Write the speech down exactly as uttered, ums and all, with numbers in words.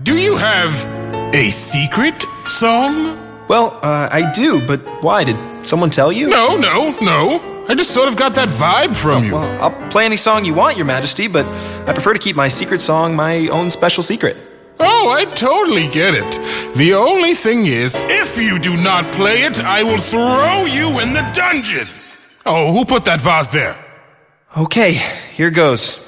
Do you have a secret song? Well, uh, I do, but why? Did someone tell you? No, no, no. I just sort of got that vibe from oh, you. Well, I'll play any song you want, Your Majesty, but I prefer to keep my secret song my own special secret. Oh, I totally get it. The only thing is, if you do not play it, I will throw you in the dungeon. Oh, who put that vase there? Okay, here goes.